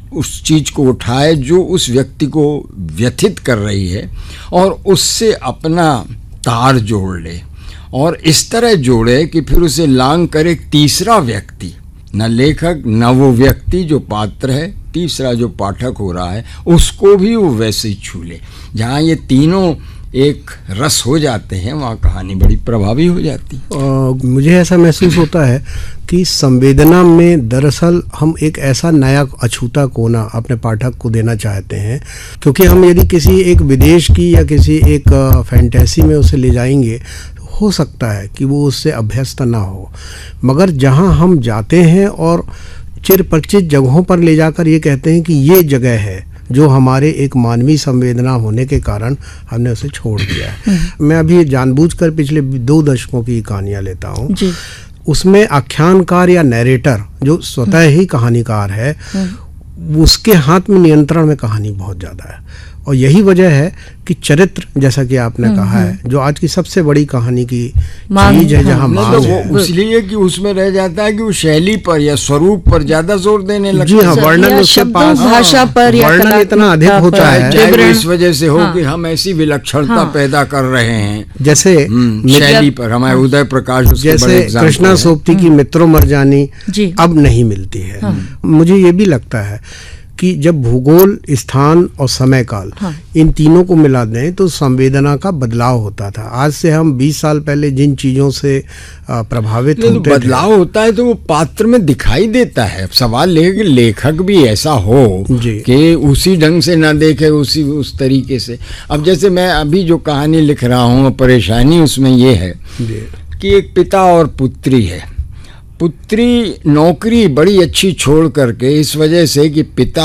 उस चीज को उठाए जो उस व्यक्ति को व्यथित कर रही है और उससे अपना तार जोड़ ले, और इस तरह जोड़े कि फिर उसे लांग करे तीसरा व्यक्ति, न लेखक न वो व्यक्ति जो पात्र है, तीसरा जो पाठक हो रहा है उसको भी वो वैसे ही छू ले। जहाँ ये तीनों एक रस हो जाते हैं वहाँ कहानी बड़ी प्रभावी हो जाती है। मुझे ऐसा महसूस होता है कि संवेदना में दरअसल हम एक ऐसा नया अछूता कोना अपने पाठक को देना चाहते हैं, क्योंकि हम यदि किसी एक विदेश की या किसी एक फैंटेसी में उसे ले जाएंगे, हो सकता है कि वो उससे अभ्यस्त ना हो, मगर जहाँ हम जाते हैं और चिरपरिचित जगहों पर ले जाकर ये कहते हैं कि ये जगह है जो हमारे एक मानवीय संवेदना होने के कारण हमने उसे छोड़ दिया है। मैं अभी जानबूझकर पिछले 2 दशकों की कहानियाँ लेता हूँ। उसमें आख्यानकार या नैरेटर जो स्वतः ही कहानीकार है, उसके हाथ में नियंत्रण में कहानी बहुत ज़्यादा है, और यही वजह है कि चरित्र, जैसा कि आपने कहा है, जो आज की सबसे बड़ी कहानी की चीज है, जहाँ मांग है, वो इसलिए कि उसमें रह जाता है कि वो शैली पर या स्वरूप पर ज्यादा जोर देने लगता है। जी हाँ, वर्णन उसके पास, भाषा पर या वर्णन इतना अधिक होता है, चाहे इस वजह से हो कि हम ऐसी विलक्षणता पैदा कर रहे हैं, जैसे शैली पर हमारे उदय प्रकाश, जैसे कृष्णा सोपती की मित्रों मरजानी अब नहीं मिलती है। मुझे ये भी लगता है कि जब भूगोल, स्थान और समय काल, इन तीनों को मिला दें तो संवेदना का बदलाव होता था। आज से हम 20 साल पहले जिन चीज़ों से प्रभावित होते थे, बदलाव होता है तो वो पात्र में दिखाई देता है। अब सवाल है कि लेखक भी ऐसा हो कि उसी ढंग से ना देखे, उस तरीके से। अब जैसे मैं अभी जो कहानी लिख रहा हूँ, परेशानी उसमें ये है कि एक पिता और पुत्री है। पुत्री नौकरी बड़ी अच्छी छोड़ करके, इस वजह से कि पिता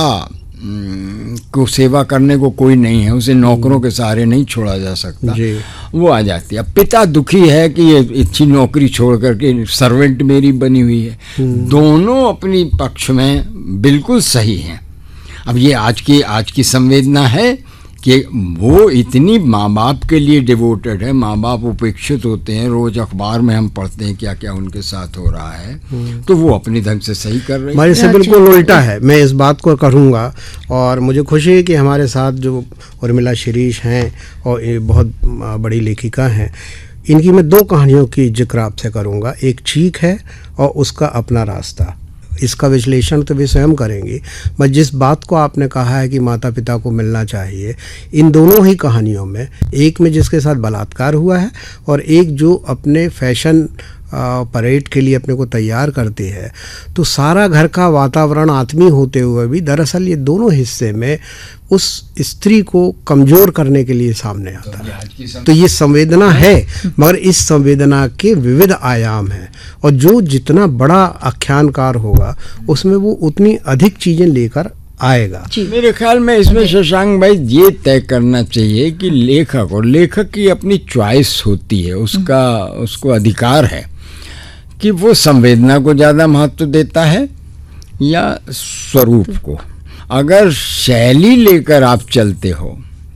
को सेवा करने को कोई नहीं है, उसे नौकरों के सहारे नहीं छोड़ा जा सकता, वो आ जाती है। अब पिता दुखी है कि ये अच्छी नौकरी छोड़ करके सर्वेंट मेरी बनी हुई है। दोनों अपनी पक्ष में बिल्कुल सही हैं। अब ये आज की संवेदना है कि वो इतनी माँ बाप के लिए डिवोटेड है, माँ बाप उपेक्षित होते हैं, रोज अखबार में हम पढ़ते हैं क्या क्या उनके साथ हो रहा है, तो वो अपनी ढंग से सही कर रही है। हमारे से बिल्कुल उल्टा है। मैं इस बात को करूँगा, और मुझे खुशी है कि हमारे साथ जो उर्मिला शिरीष हैं और ये बहुत बड़ी लेखिका हैं, इनकी मैं 2 कहानियों की जिक्र आपसे करूँगा। एक चीख है और उसका अपना रास्ता। इसका विश्लेषण तो वे स्वयं करेंगी, बस जिस बात को आपने कहा है कि माता पिता को मिलना चाहिए, इन दोनों ही कहानियों में, एक में जिसके साथ बलात्कार हुआ है और एक जो अपने फैशन परेड के लिए अपने को तैयार करती है, तो सारा घर का वातावरण आत्मीय होते हुए भी दरअसल ये दोनों हिस्से में उस स्त्री को कमज़ोर करने के लिए सामने आता है। तो ये संवेदना है, मगर इस संवेदना के विविध आयाम हैं, और जो जितना बड़ा आख्यानकार होगा उसमें वो उतनी अधिक चीज़ें लेकर आएगा। मेरे ख्याल में इसमें शशांक भाई ये तय करना चाहिए कि लेखक की अपनी चॉइस होती है, उसको अधिकार है कि वो संवेदना को ज़्यादा महत्व देता है या स्वरूप को। अगर शैली लेकर आप चलते हो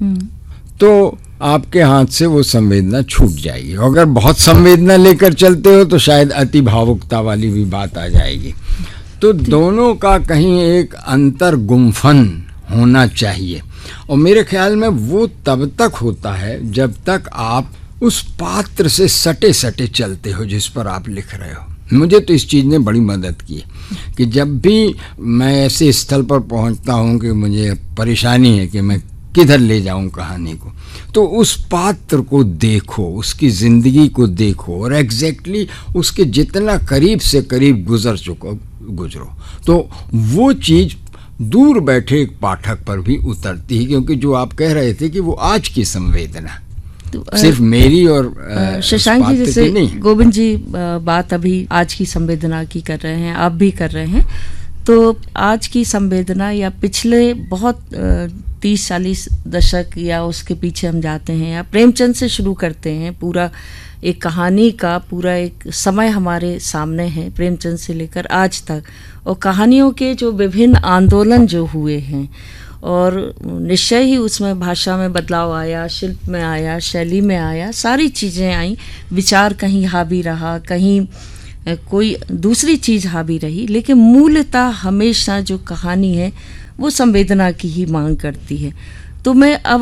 तो आपके हाथ से वो संवेदना छूट जाएगी। अगर बहुत संवेदना लेकर चलते हो तो शायद अति भावुकता वाली भी बात आ जाएगी। तो दोनों का कहीं एक अंतर गुम्फन होना चाहिए, और मेरे ख्याल में वो तब तक होता है जब तक आप उस पात्र से सटे सटे चलते हो जिस पर आप लिख रहे हो। मुझे तो इस चीज़ ने बड़ी मदद की कि जब भी मैं ऐसे स्थल पर पहुंचता हूं कि मुझे परेशानी है कि मैं किधर ले जाऊं कहानी को, तो उस पात्र को देखो, उसकी ज़िंदगी को देखो, और एग्जैक्टली उसके जितना करीब से करीब गुजरो, तो वो चीज़ दूर बैठे एक पाठक पर भी उतरती है। क्योंकि जो आप कह रहे थे कि वो आज की संवेदना सिर्फ मेरी और शशांक जी, जैसे गोविंद जी बात अभी आज की संवेदना की कर रहे हैं, आप भी कर रहे हैं, तो आज की संवेदना या पिछले बहुत 30-40 दशक या उसके पीछे हम जाते हैं, या प्रेमचंद से शुरू करते हैं, पूरा एक कहानी का पूरा एक समय हमारे सामने है प्रेमचंद से लेकर आज तक, और कहानियों के जो विभिन्न आंदोलन जो हुए हैं, और निश्चय ही उसमें भाषा में बदलाव आया, शिल्प में आया, शैली में आया, सारी चीज़ें आई, विचार कहीं हावी रहा, कहीं कोई दूसरी चीज़ हावी रही, लेकिन मूलतः हमेशा जो कहानी है वो संवेदना की ही मांग करती है। तो मैं अब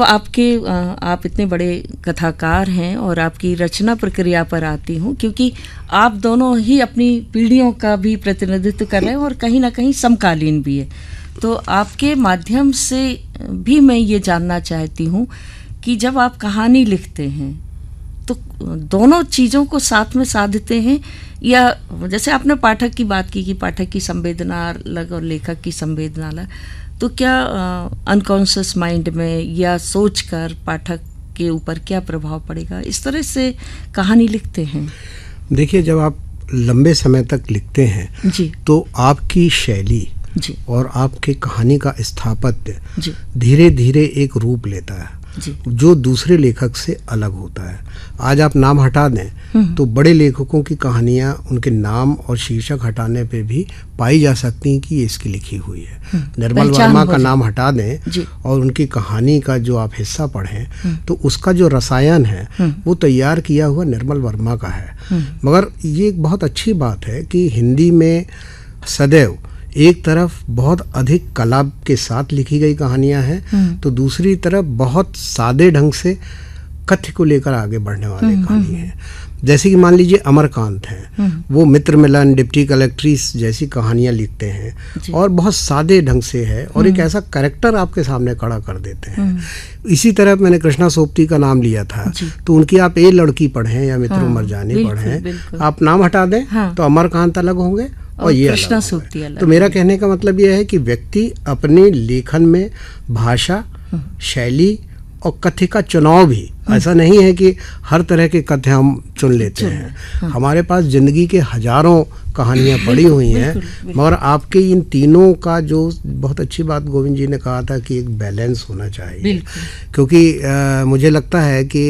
आप इतने बड़े कथाकार हैं और आपकी रचना प्रक्रिया पर आती हूँ, क्योंकि आप दोनों ही अपनी पीढ़ियों का भी प्रतिनिधित्व कर रहे हैं और कहीं ना कहीं समकालीन भी है। तो आपके माध्यम से भी मैं ये जानना चाहती हूँ कि जब आप कहानी लिखते हैं तो दोनों चीज़ों को साथ में साधते हैं, या जैसे आपने पाठक की बात की कि पाठक की संवेदना अलग और लेखक की संवेदना अलग, तो क्या अनकॉन्शियस माइंड में या सोचकर पाठक के ऊपर क्या प्रभाव पड़ेगा, इस तरह से कहानी लिखते हैं? देखिए, जब आप लंबे समय तक लिखते हैं जी, तो आपकी शैली जी, और आपके कहानी का स्थापत्य जी, धीरे धीरे एक रूप लेता है जी, जो दूसरे लेखक से अलग होता है। आज आप नाम हटा दें तो बड़े लेखकों की कहानियां उनके नाम और शीर्षक हटाने पे भी पाई जा सकती हैं कि ये इसकी लिखी हुई है। निर्मल वर्मा का नाम हटा दें और उनकी कहानी का जो आप हिस्सा पढ़ें तो उसका जो रसायन है वो तैयार किया हुआ निर्मल वर्मा का है। मगर ये एक बहुत अच्छी बात है कि हिंदी में सदैव एक तरफ बहुत अधिक कला के साथ लिखी गई कहानियां हैं तो दूसरी तरफ बहुत सादे ढंग से कथ्य को लेकर आगे बढ़ने वाले कहानी हैं। जैसे कि मान लीजिए अमरकांत हैं, वो मित्र मिलन, डिप्टी कलेक्ट्रिस जैसी कहानियां लिखते हैं और बहुत सादे ढंग से है और एक ऐसा कैरेक्टर आपके सामने खड़ा कर देते हैं। इसी तरह मैंने कृष्णा सोपती का नाम लिया था, तो उनकी आप ए लड़की पढ़ें या मित्रों मरजानी पढ़ें, आप नाम हटा दें तो अमरकांत अलग होंगे और ये कृष्णा सोपती अलग। तो मेरा कहने का मतलब यह है कि व्यक्ति अपने लेखन में भाषा, शैली और कथ्य का चुनाव भी, ऐसा नहीं है कि हर तरह के कथ्य हम चुन लेते हैं। हमारे पास जिंदगी के हजारों कहानियां पड़ी हुई हैं, मगर आपके इन तीनों का जो बहुत अच्छी बात गोविंद जी ने कहा था कि एक बैलेंस होना चाहिए, क्योंकि मुझे लगता है कि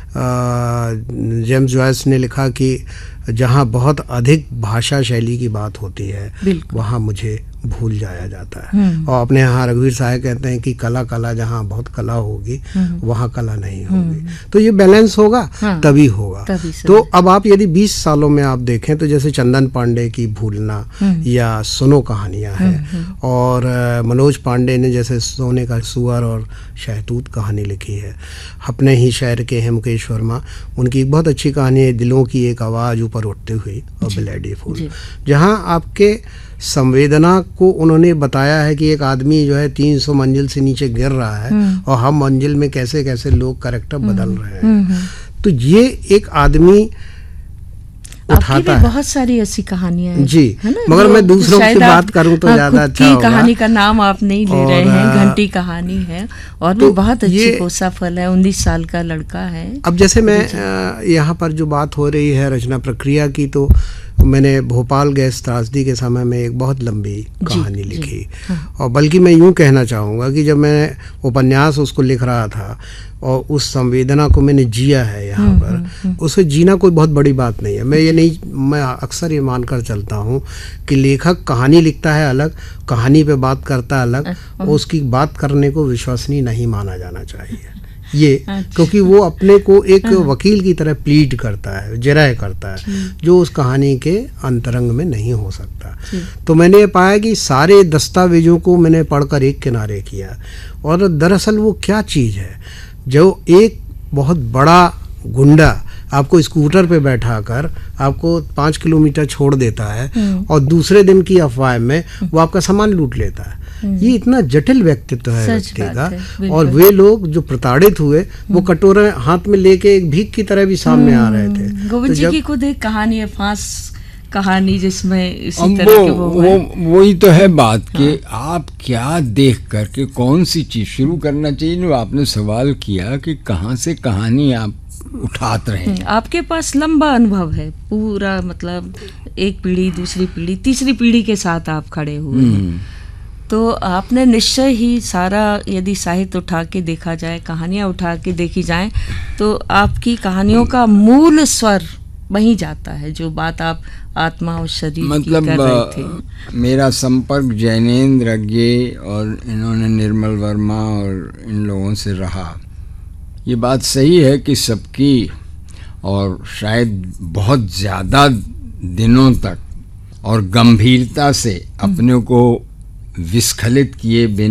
जेम्स जॉयस ने लिखा कि जहाँ बहुत अधिक भाषा शैली की बात होती है वहाँ मुझे भूल जाया जाता है। और अपने यहाँ रघुवीर साहब कहते हैं कि कला कला जहाँ बहुत कला होगी वहाँ कला नहीं होगी। तो ये बैलेंस होगा तभी होगा। तो अब आप यदि 20 सालों में आप देखें तो जैसे चंदन पांडे की भूलना या सुनो कहानियाँ हैं, और मनोज पांडे ने जैसे सोने का सुअर और शहतूत कहानी लिखी है। अपने ही शहर के हैं मुकेश वर्मा, उनकी एक बहुत अच्छी कहानी है दिलों की एक आवाज़ ऊपर उठती हुई और बिलेडी फूल, जहाँ आपके संवेदना को उन्होंने बताया है कि एक आदमी जो है 300 मंजिल से नीचे गिर रहा है और हम मंजिल में कैसे कैसे लोग कैरेक्टर बदल रहे हैं। तो ये एक आदमी उठाता है। बहुत सारी ऐसी कहानियां हैं जी, मगर मैं दूसरों की बात करूं तो ज्यादा अच्छा होगा। कहानी का नाम आप नहीं ले रहे हैं, घंटी कहानी है और तो बहुत अच्छी कोसा फल है, 19 साल का लड़का है। अब जैसे मैं यहाँ पर जो बात हो रही है रचना प्रक्रिया की, तो मैंने भोपाल गैस त्रासदी के समय में एक बहुत लंबी कहानी लिखी। और बल्कि मैं यूँ कहना चाहूँगा कि जब मैं उपन्यास उसको लिख रहा था और उस संवेदना को मैंने जिया है यहाँ पर, उसे जीना कोई बहुत बड़ी बात नहीं है। मैं अक्सर ये मानकर चलता हूँ कि लेखक कहानी लिखता है अलग, कहानी पे बात करता है अलग, और उसकी बात करने को विश्वसनीय नहीं माना जाना चाहिए ये, क्योंकि वो अपने को एक वकील की तरह प्लीड करता है, जिरह करता है, जो उस कहानी के अंतरंग में नहीं हो सकता। तो मैंने ये पाया कि सारे दस्तावेजों को मैंने पढ़कर एक किनारे किया, और दरअसल वो क्या चीज़ है जो एक बहुत बड़ा गुंडा आपको स्कूटर पे बैठाकर आपको 5 किलोमीटर छोड़ देता है और दूसरे दिन की अफवाह में वो आपका सामान लूट लेता है। ये इतना जटिल व्यक्तित्व है व्यक्ति का। और वे लोग जो प्रताड़ित हुए वो कटोरा हाथ में लेके एक भीख की तरह भी सामने आ रहे थे। गोविंद जी की खुद एक कहानी है, फांस कहानी, जिसमें इसी तरह के वही तो है बात कि आप क्या देख करके कौन सी चीज शुरू करना चाहिए। आपने सवाल किया कि कहाँ से कहानी आप उठाते रहे। आपके पास लंबा अनुभव है, पूरा मतलब एक पीढ़ी, दूसरी पीढ़ी, तीसरी पीढ़ी के साथ आप खड़े हुए हैं, तो आपने निश्चय ही सारा, यदि साहित्य उठा के देखा जाए, कहानियाँ उठा के देखी जाए, तो आपकी कहानियों का मूल स्वर वहीं जाता है, जो बात आप आत्मा और शरीर मतलब की कर रहे थे। मेरा संपर्क जैनेन्द्र अज्ञे और इन्होंने निर्मल वर्मा और इन लोगों से रहा। ये बात सही है कि सबकी और शायद बहुत ज़्यादा दिनों तक और गंभीरता से अपने को विस्खलित किए बिना